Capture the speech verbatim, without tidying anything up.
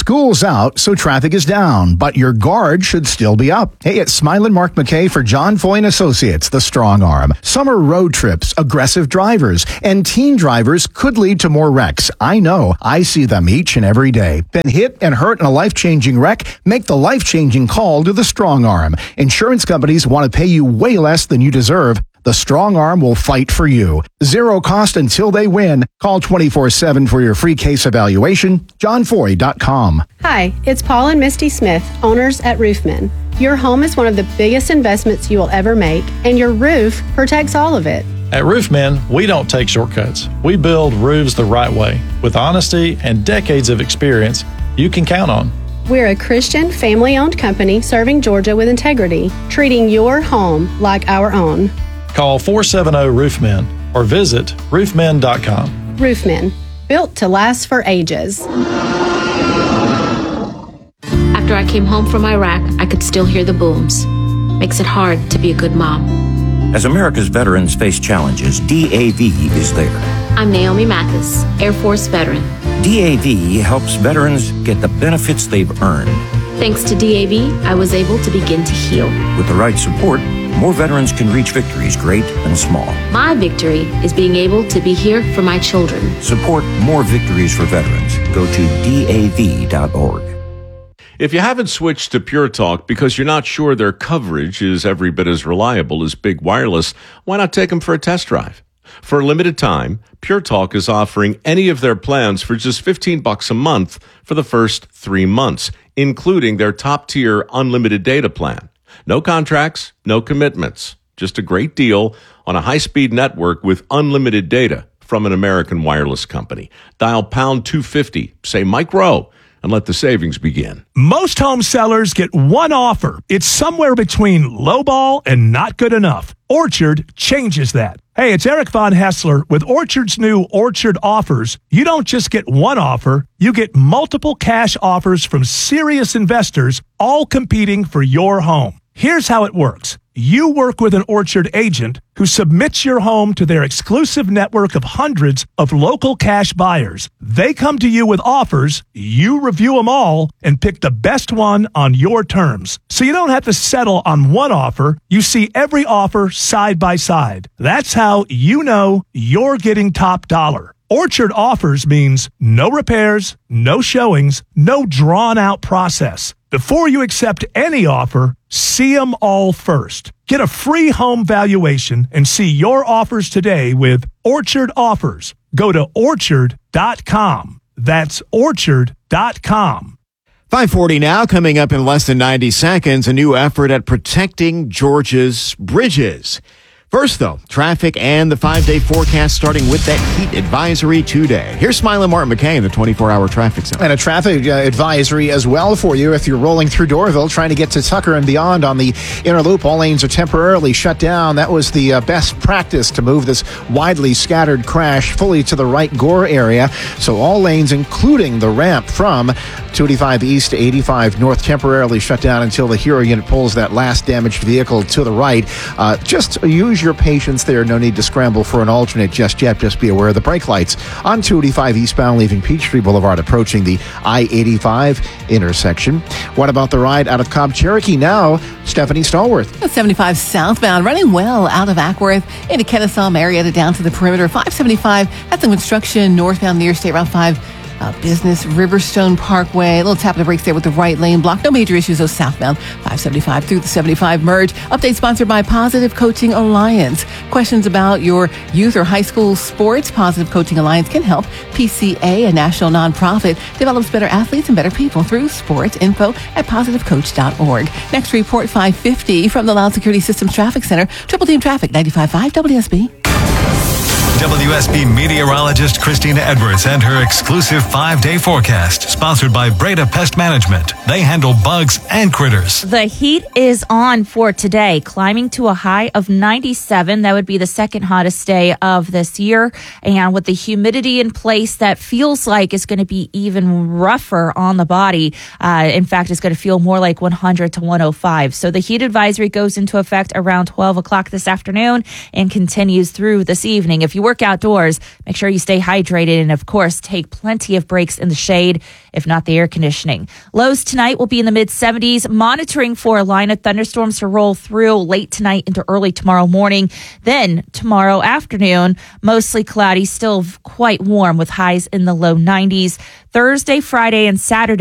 School's out, so traffic is down, but your guard should still be up. Hey, it's Smilin' Mark McKay for John Foy and Associates, the Strong Arm. Summer road trips, aggressive drivers, and teen drivers could lead to more wrecks. I know. I see them each and every day. Been hit and hurt in a life-changing wreck? Make the life-changing call to the Strong Arm. Insurance companies want to pay you way less than you deserve. The Strong Arm will fight for you. Zero cost until they win. Call twenty-four seven for your free case evaluation. john foy dot com. Hi, it's Paul and Misty Smith, owners at Roofmen. Your home is one of the biggest investments you will ever make, and your roof protects all of it. At Roofmen, we don't take shortcuts. We build roofs the right way, with honesty and decades of experience you can count on. We're a Christian, family-owned company serving Georgia with integrity, treating your home like our own. Call four seven zero Roofmen or visit roofmen dot com. Roofmen, built to last for ages. After I came home from Iraq, I could still hear the booms. Makes it hard to be a good mom. As America's veterans face challenges, D A V is there. I'm Naomi Mathis, Air Force veteran. D A V helps veterans get the benefits they've earned. Thanks to D A V, I was able to begin to heal. With the right support, more veterans can reach victories great and small. My victory is being able to be here for my children. Support more victories for veterans. Go to D A V dot org. If you haven't switched to Pure Talk because you're not sure their coverage is every bit as reliable as Big Wireless, why not take them for a test drive? For a limited time, Pure Talk is offering any of their plans for just fifteen bucks a month for the first three months, including their top-tier unlimited data plan. No contracts, no commitments, just a great deal on a high-speed network with unlimited data from an American wireless company. Dial pound two fifty, say Mike Rowe, and let the savings begin. Most home sellers get one offer. It's somewhere between lowball and not good enough. Orchard changes that. Hey, it's Eric Von Hessler. With Orchard's new Orchard offers, you don't just get one offer, you get multiple cash offers from serious investors, all competing for your home. Here's how it works. You work with an Orchard agent who submits your home to their exclusive network of hundreds of local cash buyers. They come to you with offers, you review them all, and pick the best one on your terms. So you don't have to settle on one offer. You see every offer side by side. That's how you know you're getting top dollar. Orchard offers means no repairs, no showings, no drawn-out process. Before you accept any offer, see them all first. Get a free home valuation and see your offers today with Orchard Offers. Go to orchard dot com. That's orchard dot com. five forty now, coming up in less than ninety seconds, a new effort at protecting Georgia's bridges. First, though, traffic and the five-day forecast starting with that heat advisory today. Here's Smilin' Martin McKay in the twenty-four hour traffic center. And a traffic uh, advisory as well for you if you're rolling through Doraville trying to get to Tucker and beyond on the inner loop. All lanes are temporarily shut down. That was the uh, best practice to move this widely scattered crash fully to the right Gore area. So all lanes, including the ramp from two eighty-five East to eighty-five North, temporarily shut down until the Hero unit pulls that last damaged vehicle to the right. Uh, just use your patience there. No need to scramble for an alternate just yet. Just be aware of the brake lights on two eighty-five eastbound leaving Peachtree Boulevard approaching the I eighty-five intersection. What about the ride out of Cobb Cherokee now? Stephanie Stallworth. seventy-five southbound running well out of Ackworth into Kennesaw, Marietta down to the perimeter. five seventy-five had some construction northbound near State Route five. Uh, Business Riverstone Parkway. A little tap of the brakes there with the right lane block. No major issues though southbound. five seventy-five through the seventy-five merge. Update sponsored by Positive Coaching Alliance. Questions about your youth or high school sports? Positive Coaching Alliance can help. P C A, a national nonprofit, develops better athletes and better people through sports. Info at positive coach dot org. Next report, five fifty from the Loud Security Systems Traffic Center. Triple Team Traffic, ninety-five point five W S B. W S B meteorologist Christina Edwards and her exclusive five-day forecast, sponsored by Breda Pest Management. They handle bugs and critters. The heat is on for today, climbing to a high of ninety-seven. That would be the second hottest day of this year. And with the humidity in place, that feels like it's going to be even rougher on the body. Uh, in fact, it's going to feel more like one hundred to one oh five. So the heat advisory goes into effect around twelve o'clock this afternoon and continues through this evening. If you work outdoors, make sure you stay hydrated and, of course, take plenty of breaks in the shade, if not the air conditioning. Lows tonight will be in the mid seventies, monitoring for a line of thunderstorms to roll through late tonight into early tomorrow morning. Then tomorrow afternoon, mostly cloudy, still quite warm with highs in the low nineties. Thursday, Friday, and Saturday.